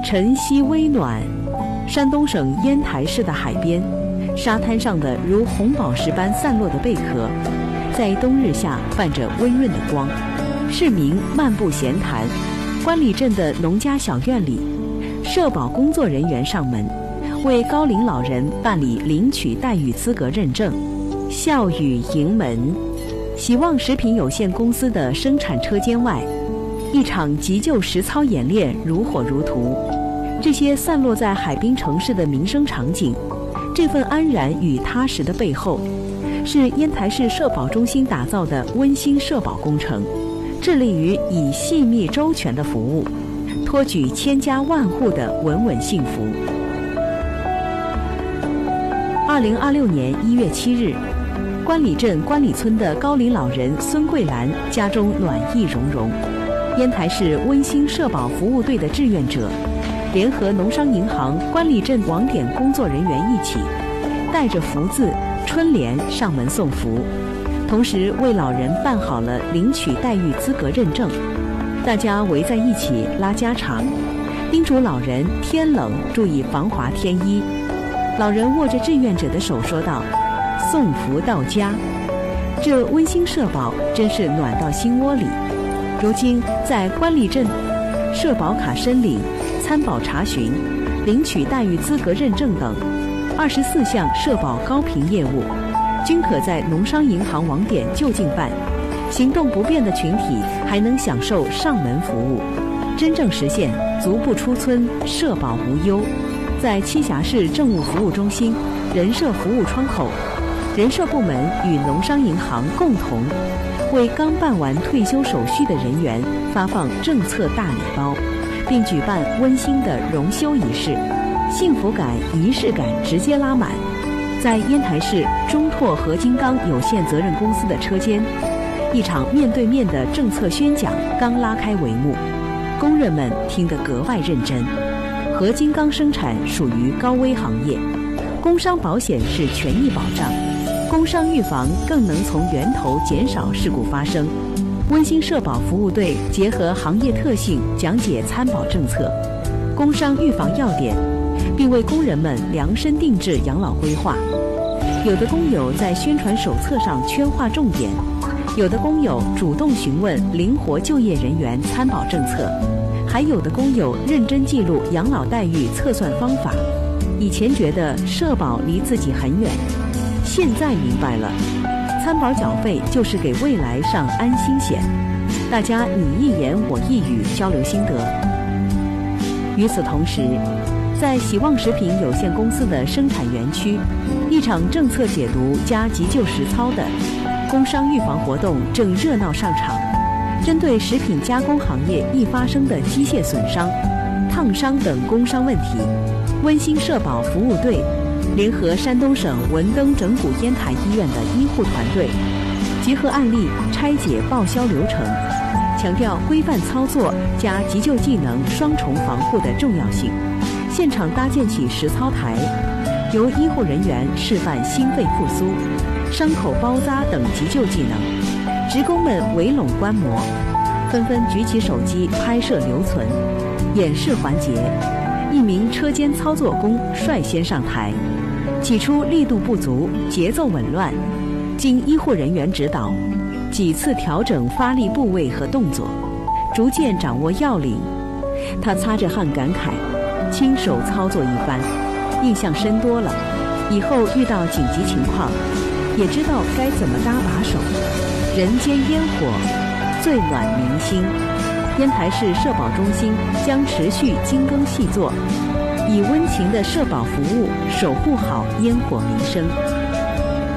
晨曦微暖，山东省烟台市的海边，沙滩上的如红宝石般散落的贝壳，在冬日下泛着温润的光。市民漫步闲谈，关里镇的农家小院里，社保工作人员上门，为高龄老人办理领取待遇资格认证。笑语迎门，喜旺食品有限公司的生产车间外，一场急救实操演练如火如荼。这些散落在海滨城市的民生场景，这份安然与踏实的背后，是烟台市社保中心打造的温馨社保工程，致力于以细密周全的服务，托举千家万户的稳稳幸福。2026年1月7日，关里镇关里村的高龄老人孙桂兰家中暖意融融。烟台市温馨社保服务队的志愿者，联合农商银行关里镇网点工作人员一起，带着福字、春联上门送福，同时为老人办好了领取待遇资格认证。大家围在一起拉家常，叮嘱老人天冷注意防滑添衣。老人握着志愿者的手说道：“送福到家。”这温馨社保真是暖到心窝里。如今在关里镇，社保卡申领、参保查询、领取待遇资格认证等24项社保高频业务，均可在农商银行网点就近办。行动不便的群体还能享受上门服务，真正实现足不出村，社保无忧。在栖霞市政务服务中心人社服务窗口，人社部门与农商银行共同为刚办完退休手续的人员发放政策大礼包，并举办温馨的荣休仪式，幸福感、仪式感直接拉满。在烟台市中拓合金钢有限责任公司的车间，一场面对面的政策宣讲刚拉开帷幕，工人们听得格外认真。合金钢生产属于高危行业，工伤保险是权益保障，工伤预防更能从源头减少事故发生。温馨社保服务队结合行业特性，讲解参保政策、工伤预防要点，并为工人们量身定制养老规划。有的工友在宣传手册上圈划重点，有的工友主动询问灵活就业人员参保政策，还有的工友认真记录养老待遇测算方法。以前觉得社保离自己很远，现在明白了，参保缴费就是给未来上安心险。大家你一言我一语交流心得。与此同时，在喜旺食品有限公司的生产园区，一场政策解读加急救实操的工伤预防活动正热闹上场。针对食品加工行业易发生的机械损伤、烫伤等工伤问题，温馨社保服务队联合山东省文登整蛊烟台医院的医护团队，结合案例拆解报销流程，强调规范操作加急救技能双重防护的重要性。现场搭建起实操台，由医护人员示范心肺复苏、伤口包扎等急救技能。职工们围拢观摩，纷纷举起手机拍摄留存。演示环节，一名车间操作工率先上台，起初力度不足，节奏紊乱，经医护人员指导，几次调整发力部位和动作，逐渐掌握要领。他擦着汗感慨，亲手操作一番，印象深多了。以后遇到紧急情况，也知道该怎么搭把手。人间烟火，最暖民心。烟台市社保中心将持续精耕细作，以温情的社保服务守护好烟火民生。